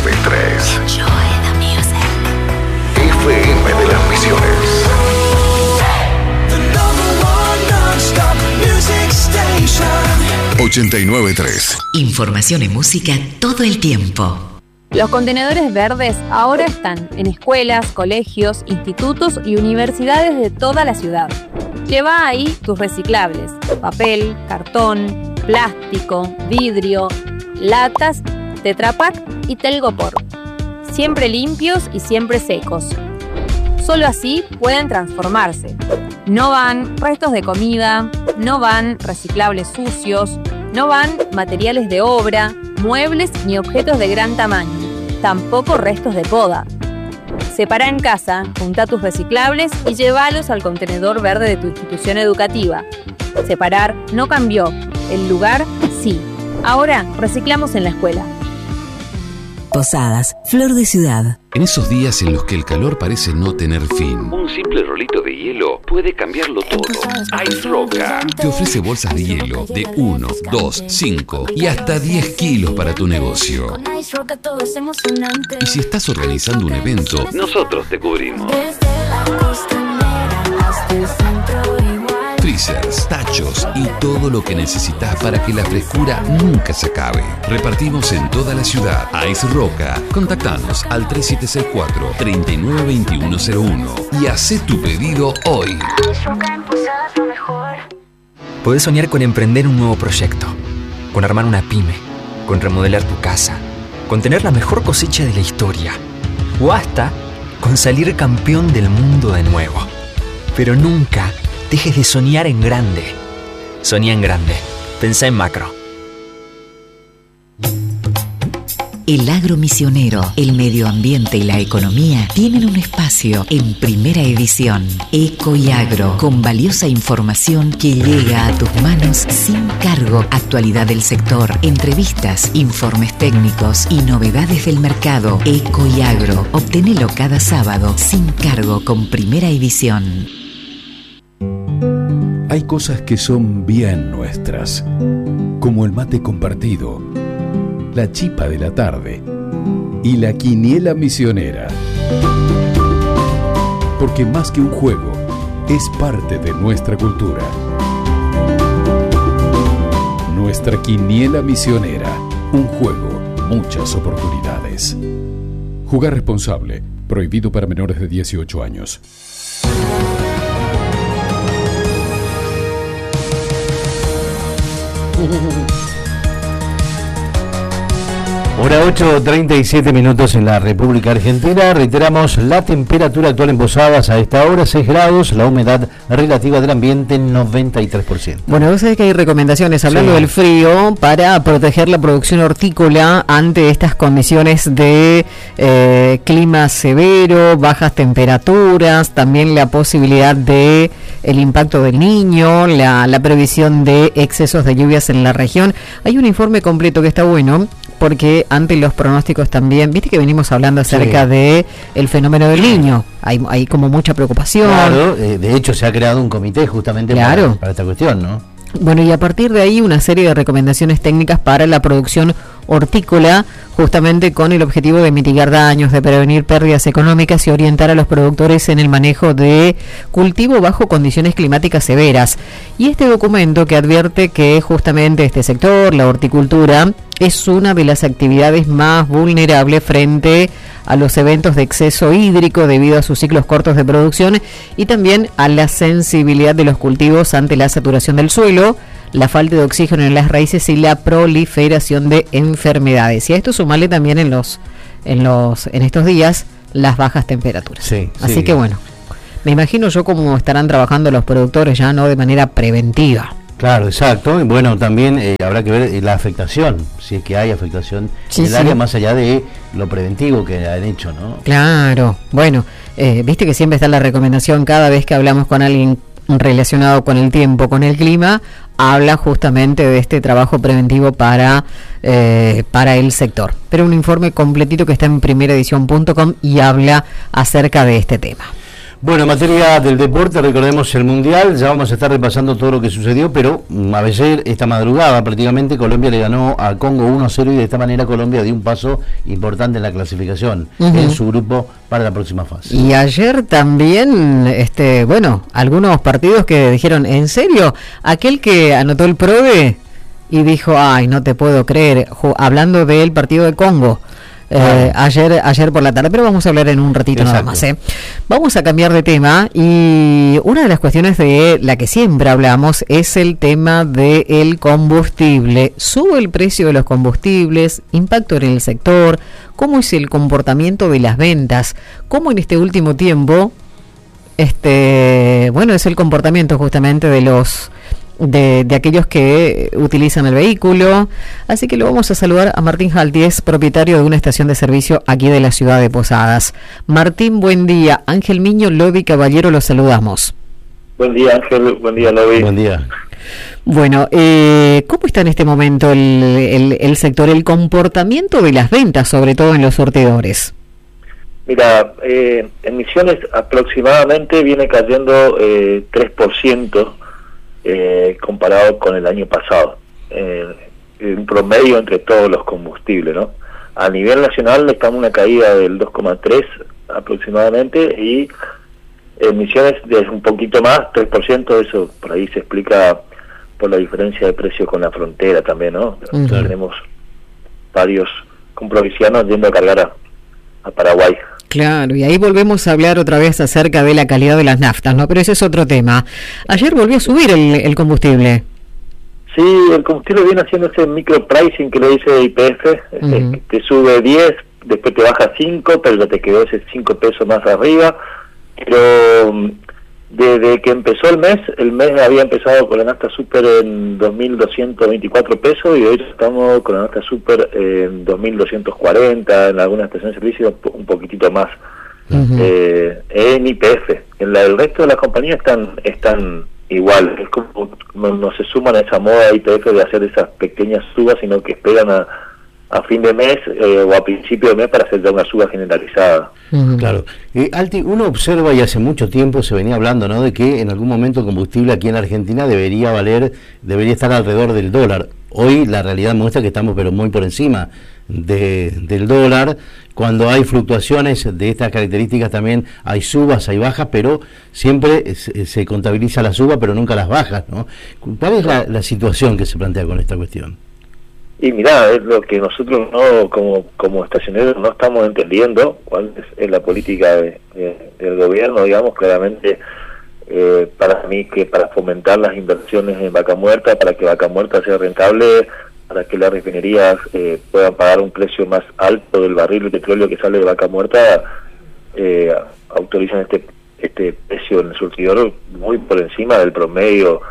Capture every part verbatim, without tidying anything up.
y tres. Enjoy the music. F M de las Misiones. The number one non-stop music station. ochenta y nueve punto tres. Información y música todo el tiempo. Los contenedores verdes ahora están en escuelas, colegios, institutos y universidades de toda la ciudad. Lleva ahí tus reciclables: papel, cartón, plástico, vidrio, latas, Tetra Pak y Telgopor. Siempre limpios y siempre secos. Solo así pueden transformarse. No van restos de comida, no van reciclables sucios, no van materiales de obra, muebles ni objetos de gran tamaño, tampoco restos de poda. Separa en casa, junta tus reciclables y llévalos al contenedor verde de tu institución educativa. Separar no cambió, el lugar sí. Ahora reciclamos en la escuela. Posadas, Flor de Ciudad. En esos días en los que el calor parece no tener fin, un simple rolito de hielo puede cambiarlo todo. Ice Roca te ofrece bolsas de hielo de uno, dos, cinco y hasta diez kilos para tu negocio. Y si estás organizando un evento, nosotros te cubrimos. Freezers, tachos y todo lo que necesitas para que la frescura nunca se acabe. Repartimos en toda la ciudad. Ice Roca. Contactanos al tres siete seis cuatro, tres nueve dos uno cero uno y haz tu pedido hoy. Podés soñar con emprender un nuevo proyecto, con armar una pyme, con remodelar tu casa, con tener la mejor cosecha de la historia o hasta con salir campeón del mundo de nuevo. Pero nunca dejes de soñar en grande. Soñá en grande. Pensá en macro. El agro misionero, el medio ambiente y la economía tienen un espacio en Primera Edición. Eco y Agro, con valiosa información que llega a tus manos sin cargo. Actualidad del sector, entrevistas, informes técnicos y novedades del mercado. Eco y Agro, obtenelo cada sábado sin cargo con Primera Edición. Hay cosas que son bien nuestras, como el mate compartido, la chipa de la tarde y la quiniela misionera. Porque más que un juego, es parte de nuestra cultura. Nuestra quiniela misionera, un juego, muchas oportunidades. Jugar responsable, prohibido para menores de dieciocho años. Hora ocho, treinta y siete minutos en la República Argentina. Reiteramos la temperatura actual en Posadas a esta hora, seis grados, la humedad relativa del ambiente noventa y tres por ciento. Bueno, vos sabés que hay recomendaciones hablando sí. del frío para proteger la producción hortícola ante estas condiciones de eh, clima severo, bajas temperaturas, también la posibilidad de el impacto del Niño, la, la previsión de excesos de lluvias en la región. Hay un informe completo que está bueno, porque ante los pronósticos también, viste que venimos hablando acerca sí. de el fenómeno del Niño, hay, hay como mucha preocupación. Claro, eh, de hecho se ha creado un comité justamente claro. para, para esta cuestión, ¿no? Bueno, y a partir de ahí una serie de recomendaciones técnicas para la producción hortícola, justamente con el objetivo de mitigar daños, de prevenir pérdidas económicas y orientar a los productores en el manejo de cultivo bajo condiciones climáticas severas. Y este documento que advierte que justamente este sector, la horticultura, es una de las actividades más vulnerables frente a los eventos de exceso hídrico debido a sus ciclos cortos de producción y también a la sensibilidad de los cultivos ante la saturación del suelo, la falta de oxígeno en las raíces y la proliferación de enfermedades. Y a esto sumarle también en los en los en estos días las bajas temperaturas. Sí, Así sí. que bueno, me imagino yo cómo estarán trabajando los productores ya no de manera preventiva. Claro, exacto. Y bueno, también eh, habrá que ver eh, la afectación, si es que hay afectación sí, en el sí. área más allá de lo preventivo que han hecho, ¿no? Claro, bueno, eh, viste que siempre está la recomendación cada vez que hablamos con alguien relacionado con el tiempo, con el clima, habla justamente de este trabajo preventivo para, eh, para el sector. Pero un informe completito que está en primera edición punto com y habla acerca de este tema. Bueno, en materia del deporte, recordemos el Mundial, ya vamos a estar repasando todo lo que sucedió, pero a veces esta madrugada prácticamente Colombia le ganó a Congo uno a cero y de esta manera Colombia dio un paso importante en la clasificación uh-huh. en su grupo para la próxima fase. Y ayer también, este, bueno, algunos partidos que dijeron, ¿en serio? Aquel que anotó el PRODE y dijo, ay, no te puedo creer, hablando del partido de Congo. Eh, ayer ayer por la tarde, pero vamos a hablar en un ratito Exacto. nada más. ¿eh? Vamos a cambiar de tema y una de las cuestiones de la que siempre hablamos es el tema del combustible. Sube el precio de los combustibles, impacto en el sector, cómo es el comportamiento de las ventas, cómo en este último tiempo, este, bueno, es el comportamiento justamente de los De, de aquellos que utilizan el vehículo. Así que lo vamos a saludar a Martín Jaltiés, propietario de una estación de servicio aquí de la ciudad de Posadas. Martín, buen día. Ángel Miño, Lodi Caballero, los saludamos. Buen día, Ángel. Buen día, Lodi. Buen día. Bueno, eh, ¿cómo está en este momento el, el, el sector, el comportamiento de las ventas, sobre todo en los surtidores? Mira, eh, en Misiones aproximadamente viene cayendo eh, tres por ciento Eh, comparado con el año pasado, eh, un promedio entre todos los combustibles, ¿no? A nivel nacional estamos en una caída del dos coma tres aproximadamente y en Misiones es un poquito más, tres por ciento, eso por ahí se explica por la diferencia de precio con la frontera también, ¿no? Uh-huh. Tenemos varios comprovincianos yendo a cargar a, a Paraguay. Claro, y ahí volvemos a hablar otra vez acerca de la calidad de las naftas, ¿no? Pero ese es otro tema. Ayer volvió a subir el, el combustible. Sí, el combustible viene haciendo ese micro pricing que le dice I P F, uh-huh. que te sube diez, después te baja cinco, pero ya te quedó ese cinco pesos más arriba. Pero desde que empezó el mes, el mes había empezado con la nafta super en dos mil doscientos veinticuatro pesos y hoy estamos con la nafta super en dos mil doscientos cuarenta, en alguna estación de servicio un poquitito más. Uh-huh. eh, en I P F. En la, el resto de las compañías están están igual, es como no, no se suman a esa moda I P F de hacer esas pequeñas subas, sino que esperan a a fin de mes eh, o a principio de mes para hacer ya una suba generalizada. Uh-huh. Claro. Eh, Alti, uno observa y hace mucho tiempo se venía hablando, ¿no?, de que en algún momento el combustible aquí en Argentina debería valer, debería estar alrededor del dólar. Hoy la realidad muestra que estamos pero muy por encima de, del dólar. Cuando hay fluctuaciones de estas características también hay subas, hay bajas, pero siempre se, se contabiliza la suba pero nunca las bajas, ¿no? ¿Cuál es la, la situación que se plantea con esta cuestión? Y mirá, es lo que nosotros no como como estacioneros no estamos entendiendo, cuál es, es la política de, de, del gobierno, digamos, claramente eh, para mí que para fomentar las inversiones en Vaca Muerta, para que Vaca Muerta sea rentable, para que las refinerías eh, puedan pagar un precio más alto del barril de petróleo que sale de Vaca Muerta, eh, autorizan este este precio en el surtidor muy por encima del promedio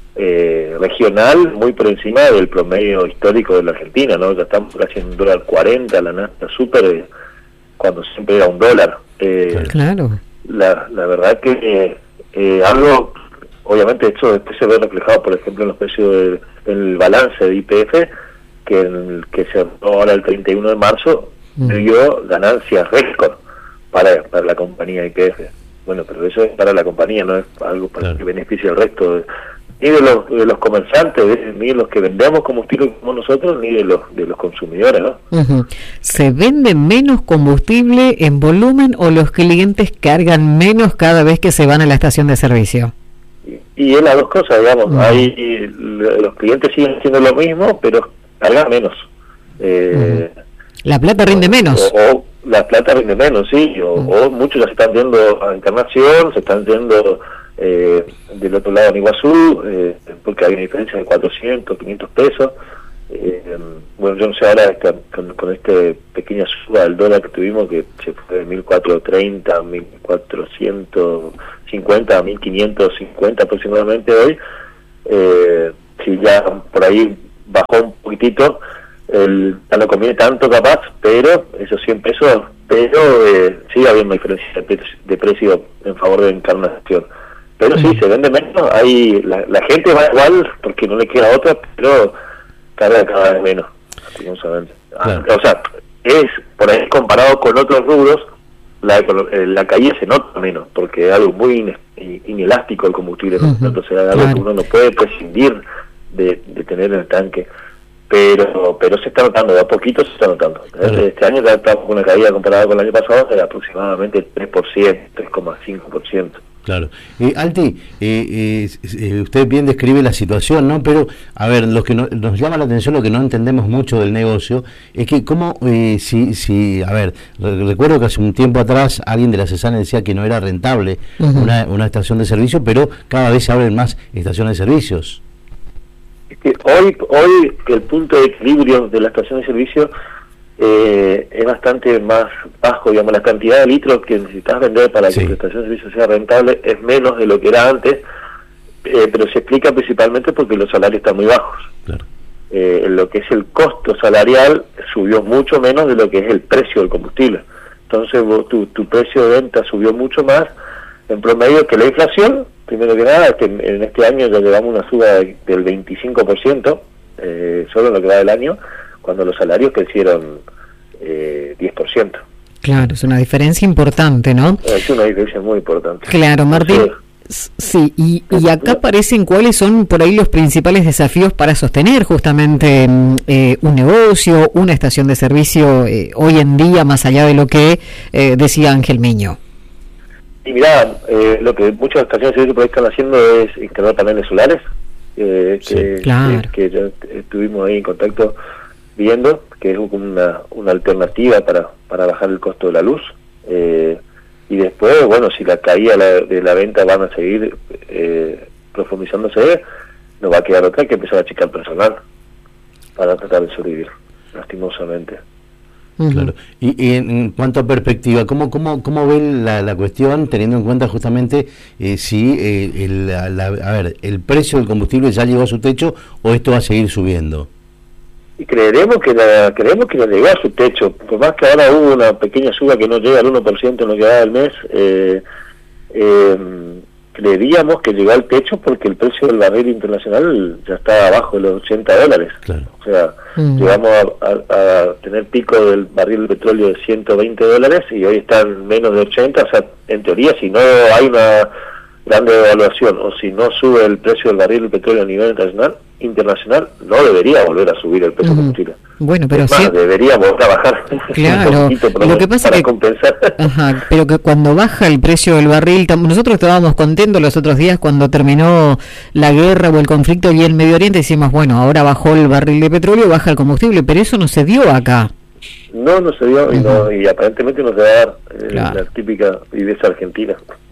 Eh, regional, muy por encima del promedio histórico de la Argentina, ¿no? Ya estamos casi en un dólar cuarenta, la nafta super, eh, cuando siempre era un dólar. Eh, claro. La, la verdad que eh, eh, algo, obviamente esto después se ve reflejado, por ejemplo, en los precios del el balance de I P F, que, en el, que se ahora el treinta y uno de marzo, mm. dio ganancias récord para, para la compañía I P F. Bueno, pero eso es para la compañía, no es algo para claro. que beneficie al resto de ni de los de los comerciantes, ni de los que vendemos combustible como nosotros, ni de los de los consumidores, ¿no? Uh-huh. ¿Se vende menos combustible en volumen o los clientes cargan menos cada vez que se van a la estación de servicio? Y, y es las dos cosas, digamos. Uh-huh. Hay los clientes siguen haciendo lo mismo, pero cargan menos. Eh, uh-huh. La plata rinde menos. O, o la plata rinde menos, sí. O, uh-huh. o muchos ya se están yendo a Encarnación, se están yendo Eh, del otro lado en Iguazú, eh, porque hay una diferencia de cuatrocientos, quinientos pesos. Eh, bueno, yo no sé ahora esta, con, con este pequeña suba del dólar que tuvimos, que se fue de mil cuatrocientos treinta, mil cuatrocientos cincuenta a mil quinientos cincuenta aproximadamente hoy, eh, si ya por ahí bajó un poquitito, el, ya no conviene tanto capaz, pero esos cien pesos, pero eh, sí había una diferencia de, pre de precio en favor de Encarnación. Pero sí, se vende menos, hay la, la gente va igual porque no le queda otra, pero carga cada vez menos, claro. O sea, es por ahí comparado con otros rubros, la, la caída se nota menos, porque es algo muy in, inelástico el combustible, ¿no? Uh-huh. Entonces es algo claro. que uno no puede prescindir de, de tener en el tanque, pero pero se está notando, de a poquito se está notando. Claro. Este año ya estamos con una caída comparada con el año pasado de aproximadamente tres por ciento, tres coma cinco por ciento. Claro. Eh, Alti, eh, eh, usted bien describe la situación, ¿no? Pero, a ver, lo que no, nos llama la atención, lo que no entendemos mucho del negocio, es que cómo, eh, si, si, a ver, re- recuerdo que hace un tiempo atrás alguien de la CESANE decía que no era rentable uh-huh. una, una estación de servicio, pero cada vez se abren más estaciones de servicios. Es que hoy, hoy el punto de equilibrio de la estación de servicio Eh, es bastante más bajo, digamos, la cantidad de litros que necesitas vender para sí. que la estación de servicio sea rentable es menos de lo que era antes, eh, pero se explica principalmente porque los salarios están muy bajos. Claro. Eh, lo que es el costo salarial subió mucho menos de lo que es el precio del combustible. Entonces vos, tu, tu precio de venta subió mucho más en promedio que la inflación. Primero que nada, que en, en este año ya llevamos una suba de, del veinticinco por ciento, eh, solo en lo que va del año, cuando los salarios crecieron eh, diez por ciento. Claro, es una diferencia importante, ¿no? Es una diferencia muy importante. Claro, Martín. Entonces, sí, y, y acá aparecen cuáles son por ahí los principales desafíos para sostener justamente eh, un negocio, una estación de servicio eh, hoy en día, más allá de lo que eh, decía Ángel Miño. Y mirá, eh, lo que muchas estaciones de servicio por ahí están haciendo es instalar paneles solares, eh, sí, que, claro. que, que ya estuvimos ahí en contacto viendo, que es una, una alternativa para, para bajar el costo de la luz. Eh, y después, bueno, si la caída la, de la venta van a seguir eh, profundizándose, nos va a quedar otra que empezar a achicar personal para tratar de sobrevivir, lastimosamente. Uh-huh. Claro. Y, y en, en cuanto a perspectiva, ¿cómo cómo cómo ven la, la cuestión, teniendo en cuenta justamente eh, si eh, el, la, la, a ver, el precio del combustible ya llegó a su techo o esto va a seguir subiendo? Y creeremos que la, creemos que la llegó a su techo, por más que ahora hubo una pequeña suba que no llega al uno por ciento en lo que va del mes, eh, eh, creeríamos que llegó al techo porque el precio del barril internacional ya está abajo de los ochenta dólares. Claro. O sea, mm. llegamos a, a, a tener pico del barril de petróleo de ciento veinte dólares y hoy están menos de ochenta, o sea, en teoría si no hay una grande devaluación o si no sube el precio del barril de petróleo a nivel internacional, internacional no debería volver a subir el precio del combustible. Bueno, pero es más, sí, debería volver a bajar. Claro, un poquito para, lo que pasa para que compensar. Ajá, pero que cuando baja el precio del barril, tam- nosotros estábamos contentos los otros días cuando terminó la guerra o el conflicto aquí en Medio Oriente, decimos, bueno, ahora bajó el barril de petróleo, baja el combustible, pero eso no se dio acá. No, no se dio, uh-huh. y, no, y aparentemente no se va a dar eh, Claro. la típica viveza argentina.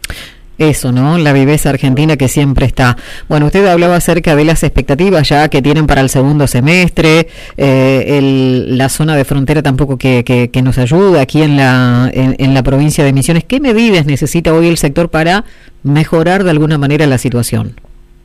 Eso, ¿no? La viveza argentina que siempre está. Bueno, usted hablaba acerca de las expectativas ya que tienen para el segundo semestre, eh, el, la zona de frontera tampoco que, que, que nos ayuda aquí en la, en, en la provincia de Misiones. ¿Qué medidas necesita hoy el sector para mejorar de alguna manera la situación?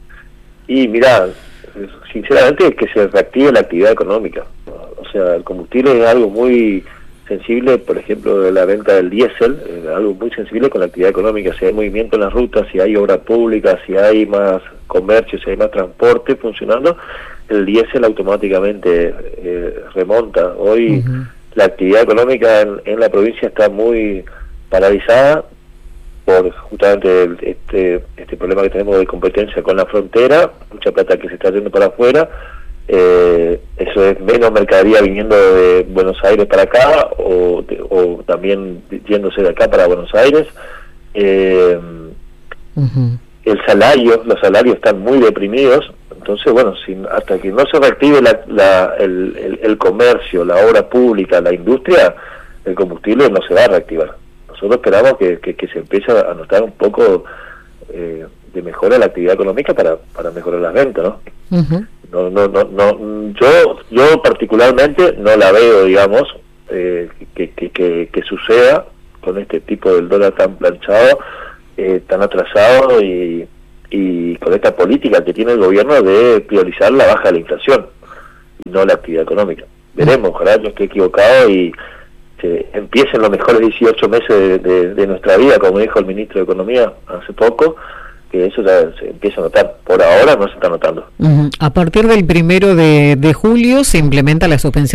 Y mirá, sinceramente es que se reactive la actividad económica. O sea, el combustible es algo muy sensible, por ejemplo, de la venta del diésel, eh, algo muy sensible con la actividad económica. Si hay movimiento en las rutas, si hay obra pública, si hay más comercio, si hay más transporte funcionando, el diésel automáticamente eh, remonta. Hoy uh-huh. la actividad económica en, en la provincia está muy paralizada por justamente el, este, este problema que tenemos de competencia con la frontera, mucha plata que se está yendo para afuera. Eh, eso es menos mercadería viniendo de Buenos Aires para acá o, de, o también yéndose de acá para Buenos Aires. Eh, uh-huh. El salario, los salarios están muy deprimidos, entonces bueno, sin, hasta que no se reactive la, la, el, el, el comercio, la obra pública, la industria, el combustible no se va a reactivar. Nosotros esperamos que, que, que se empiece a notar un poco eh, de mejora la actividad económica para, para mejorar las ventas, ¿no? Uh-huh. No, no, no, no, yo, yo particularmente no la veo, digamos, eh, que, que, que, que suceda con este tipo del dólar tan planchado, eh, tan atrasado y, y con esta política que tiene el gobierno de priorizar la baja de la inflación y no la actividad económica. Veremos, ojalá yo esté equivocado y que empiecen los mejores dieciocho meses de, de, de nuestra vida, como dijo el ministro de Economía hace poco, que eso ya se empieza a notar. Por ahora no se está notando. Uh-huh. A partir del primero de, de julio se implementa la suspensión